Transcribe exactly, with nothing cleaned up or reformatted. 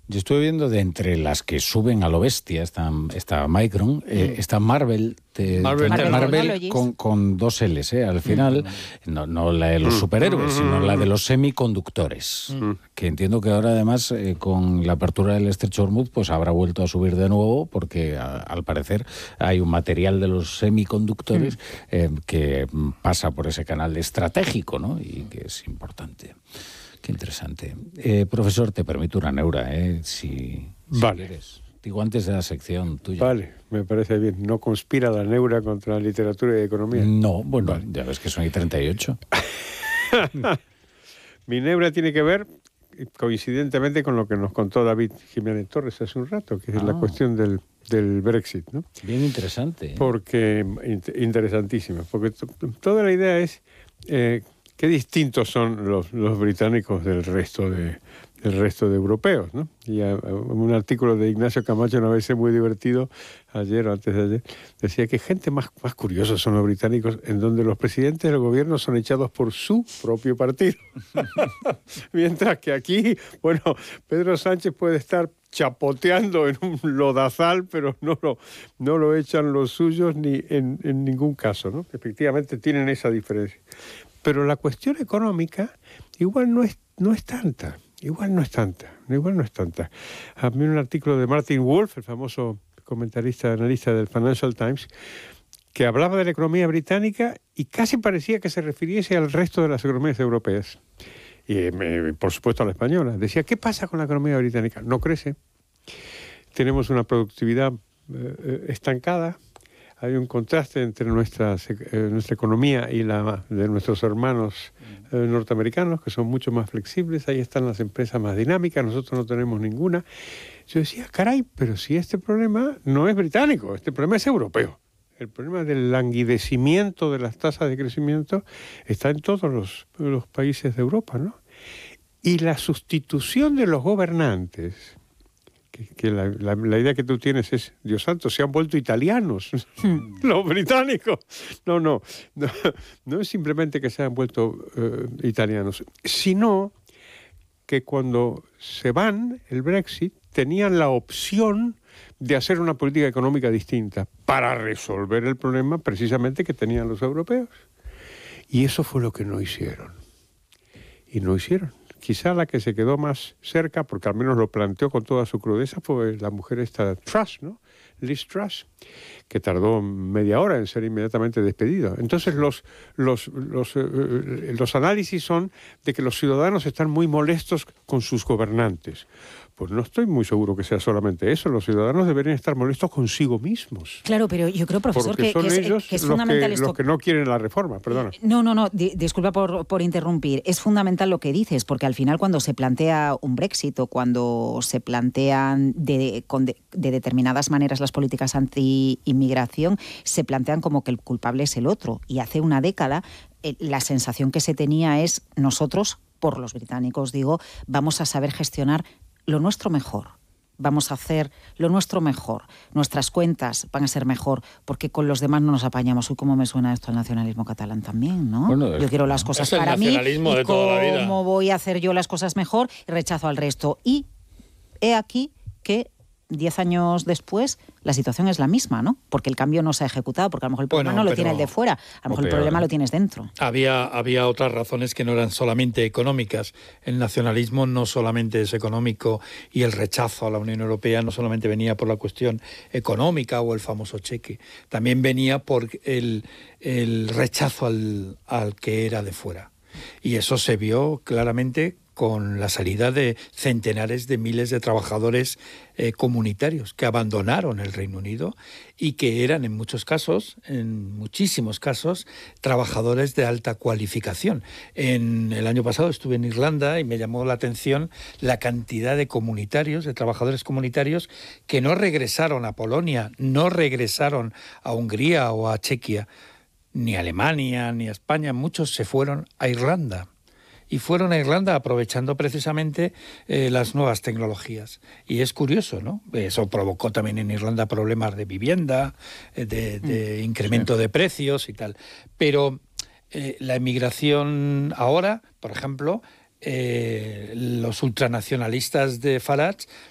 Yo estuve viendo de entre las que suben a lo bestia, está, está Micron, eh, está Marvel, te, Marvel, Marvel, Marvel con, con dos L's, eh, al final, mm. no, no la de los superhéroes, mm. sino la de los semiconductores, mm. que entiendo que ahora además eh, con la apertura del estrecho de Hormuz pues habrá vuelto a subir de nuevo, porque a, al parecer hay un material de los semiconductores mm. eh, que pasa por ese canal estratégico, ¿no? Y que es importante. Qué interesante. Eh, profesor, te permito una neura, ¿eh? Si, si vale. quieres. Digo, antes de la sección tuya. Vale, me parece bien. ¿No conspira la neura contra la literatura y economía? No, bueno, vale. Ya ves que son y treinta y ocho. Mi neura tiene que ver, coincidentemente, con lo que nos contó David Jiménez Torres hace un rato, que es ah. la cuestión del, del Brexit, ¿no? Bien interesante. ¿eh? Porque, interesantísima, porque t- toda la idea es... Eh, qué distintos son los, los británicos del resto de, del resto de europeos, ¿no? Y a, a, un artículo de Ignacio Camacho, una vez muy divertido, ayer o antes de ayer, decía que gente más, más curiosa son los británicos, en donde los presidentes del gobierno son echados por su propio partido. Mientras que aquí, bueno, Pedro Sánchez puede estar chapoteando en un lodazal, pero no lo, no lo echan los suyos ni en, en ningún caso, ¿no? Efectivamente tienen esa diferencia. Pero la cuestión económica igual no es, no es tanta, igual no es tanta, igual no es tanta. A mí un artículo de Martin Wolf, el famoso comentarista, analista del Financial Times, que hablaba de la economía británica y casi parecía que se refiriese al resto de las economías europeas. Y eh, por supuesto a la española. Decía, ¿qué pasa con la economía británica? No crece. Tenemos una productividad eh, estancada. Hay un contraste entre nuestra, eh, nuestra economía y la de nuestros hermanos eh, norteamericanos, que son mucho más flexibles. Ahí están las empresas más dinámicas, nosotros no tenemos ninguna. Yo decía, caray, pero si este problema no es británico, este problema es europeo. El problema del languidecimiento de las tasas de crecimiento está en todos los, los países de Europa, ¿no? Y la sustitución de los gobernantes... que, que la, la, la idea que tú tienes es, Dios santo, se han vuelto italianos, hmm. los británicos. No, no, no, no es simplemente que se han vuelto uh, italianos, sino que cuando se van, el Brexit, tenían la opción de hacer una política económica distinta para resolver el problema precisamente que tenían los europeos. Y eso fue lo que no hicieron. Y no hicieron. Quizá la que se quedó más cerca, porque al menos lo planteó con toda su crudeza, fue la mujer esta Truss, ¿no? Liz Truss, que tardó media hora en ser inmediatamente despedida. Entonces los, los, los, eh, los análisis son de que los ciudadanos están muy molestos con sus gobernantes. Pues no estoy muy seguro que sea solamente eso. Los ciudadanos deberían estar molestos consigo mismos. Claro, pero yo creo, profesor, que, son que, es, ellos que es los fundamental que, esto. los que no quieren la reforma, perdona. No, no, no, di, disculpa por, por interrumpir. Es fundamental lo que dices, porque al final cuando se plantea un Brexit o cuando se plantean de, con de, de determinadas maneras las políticas anti-inmigración, se plantean como que el culpable es el otro. Y hace una década eh, la sensación que se tenía es nosotros, por los británicos digo, vamos a saber gestionar lo nuestro mejor. Vamos a hacer lo nuestro mejor. Nuestras cuentas van a ser mejor, porque con los demás no nos apañamos. Uy, cómo me suena esto al nacionalismo catalán también, ¿no? Bueno, yo quiero las cosas para mí y de toda la vida. cómo voy a hacer yo las cosas mejor y rechazo al resto. Y he aquí que diez años después la situación es la misma, ¿no? Porque el cambio no se ha ejecutado, porque a lo mejor el problema bueno, no lo tiene el de fuera, a lo mejor el problema lo tienes dentro. Había, había otras razones que no eran solamente económicas. El nacionalismo no solamente es económico y el rechazo a la Unión Europea no solamente venía por la cuestión económica o el famoso cheque, también venía por el, el rechazo al, al que era de fuera. Y eso se vio claramente con la salida de centenares de miles de trabajadores eh, comunitarios que abandonaron el Reino Unido y que eran en muchos casos, en muchísimos casos, trabajadores de alta cualificación. En el año pasado estuve en Irlanda y me llamó la atención la cantidad de comunitarios, de trabajadores comunitarios que no regresaron a Polonia, no regresaron a Hungría o a Chequia, ni a Alemania, ni a España, muchos se fueron a Irlanda. Y fueron a Irlanda aprovechando precisamente eh, las nuevas tecnologías. Y es curioso, ¿no? Eso provocó también en Irlanda problemas de vivienda, de, de mm, incremento sí. de precios y tal. Pero eh, la emigración ahora, por ejemplo, eh, los ultranacionalistas de Farage